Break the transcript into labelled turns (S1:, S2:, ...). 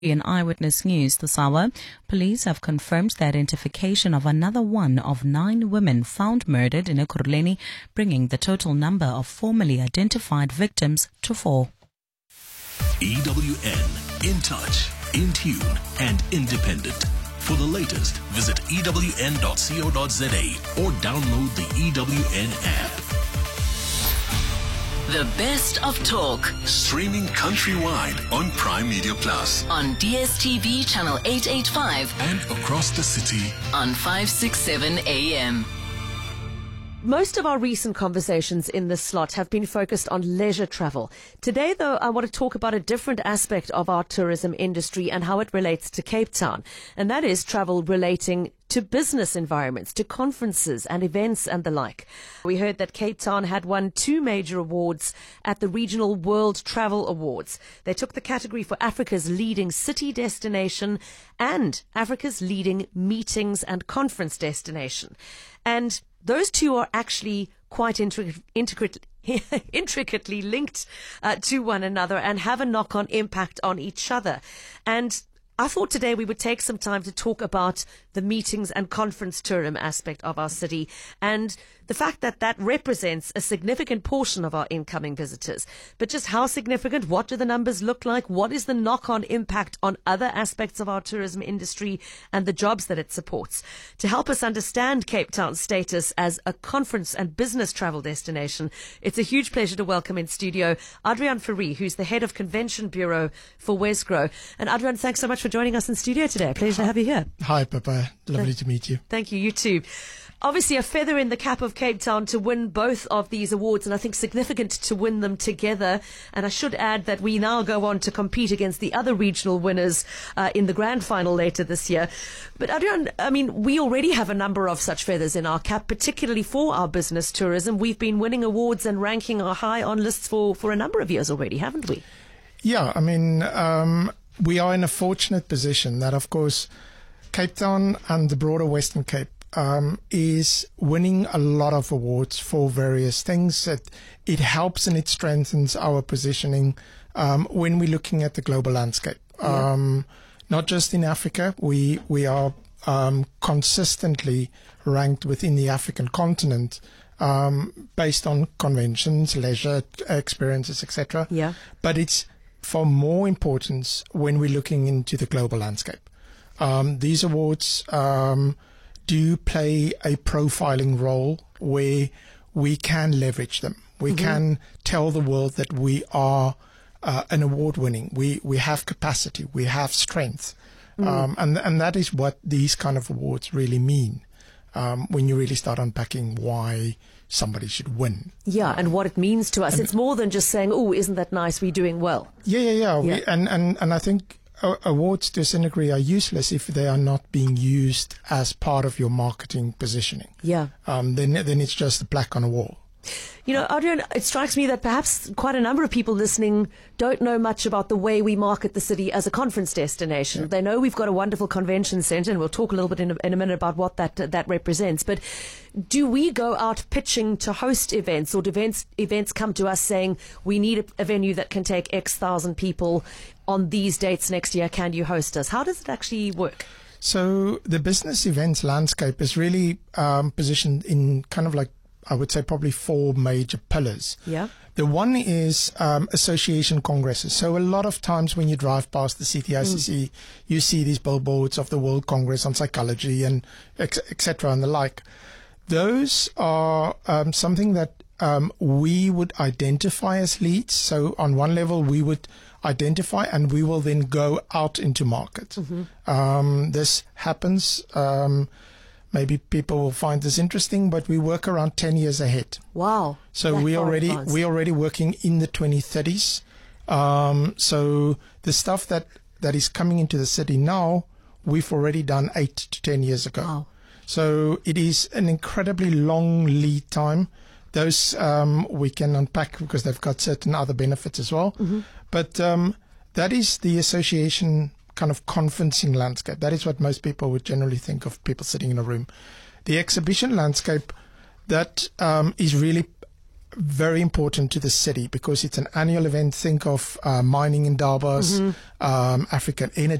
S1: In Eyewitness News this hour, police have confirmed the identification of another one of 9 women found murdered in Ekurhuleni, bringing the total number of formally identified victims to 4.
S2: EWN, in touch, in tune, and independent. For the latest, visit ewn.co.za or download the EWN app.
S3: The best of talk.
S2: Streaming countrywide on Prime Media Plus.
S3: On DSTV channel 885.
S2: And across the city
S3: on 567 AM.
S4: Most of our recent conversations in this slot have been focused on leisure travel. Today, though, I want to talk about a different aspect of our tourism industry and how it relates to Cape Town. And that is travel relating to business environments, to conferences and events and the like. We heard that Cape Town had won 2 major awards at the Regional World Travel Awards. They took the category for Africa's leading city destination and Africa's leading meetings and conference destination. And those two are actually quite intricately linked to one another and have a knock-on impact on each other. And I thought today we would take some time to talk about the meetings and conference tourism aspect of our city and the fact that that represents a significant portion of our incoming visitors. But just how significant? What do the numbers look like? What is the knock-on impact on other aspects of our tourism industry and the jobs that it supports? To help us understand Cape Town's status as a conference and business travel destination, it's a huge pleasure to welcome in studio Adrian Fourie, who's the head of Convention Bureau for Wesgro. And Adrian, thanks so much for joining us in studio today. Pleasure to have you here.
S5: Hi, Papa. Lovely to meet you.
S4: Thank you. You too. Obviously, a feather in the cap of Cape Town to win both of these awards, and I think significant to win them together. And I should add that we now go on to compete against the other regional winners in the grand final later this year. But Adrian, I mean, we already have a number of such feathers in our cap, particularly for our business tourism. We've been winning awards and ranking high on lists for a number of years already, haven't we?
S5: Yeah, I mean, we are in a fortunate position that, of course, Cape Town and the broader Western Cape is winning a lot of awards for various things. It helps and it strengthens our positioning when we're looking at the global landscape. Yeah. Not just in Africa, we are consistently ranked within the African continent based on conventions, leisure experiences, etc.
S4: Yeah.
S5: But it's for more importance when we're looking into the global landscape. These awards do play a profiling role where we can leverage them. We can tell the world that we are an award-winning. We have capacity. We have strength. And that is what these kind of awards really mean when you really start unpacking why somebody should win.
S4: Yeah, and what it means to us. It's more than just saying, oh, isn't that nice, we're doing well.
S5: Yeah. And I think awards to a certain degree are useless if they are not being used as part of your marketing positioning.
S4: Yeah.
S5: Then it's just a plaque on a wall.
S4: You know, Adrian, it strikes me that perhaps quite a number of people listening don't know much about the way we market the city as a conference destination. Yeah. They know we've got a wonderful convention centre, and we'll talk a little bit in a minute about what that represents. But do we go out pitching to host events, or do events come to us saying, we need a venue that can take X thousand people on these dates next year, can you host us? How does it actually work?
S5: So the business events landscape is really positioned in kind of like, I would say, probably 4 major pillars.
S4: Yeah.
S5: The one is association congresses. So a lot of times when you drive past the CTICC, you see these billboards of the World Congress on Psychology and etc. and the like. Those are something that we would identify as leads. So on one level, we would identify and we will then go out into market. This happens. Maybe people will find this interesting, but we work around 10 years ahead.
S4: Wow.
S5: So we're already working in the 2030s. So the stuff that is coming into the city now, we've already done 8 to 10 years ago.
S4: Wow.
S5: So it is an incredibly long lead time. Those we can unpack because they've got certain other benefits as well. But that is the association kind of conferencing landscape. That is what most people would generally think of, people sitting in a room. The exhibition landscape, that is really very important to the city because it's an annual event. Think of mining in Davos, African energy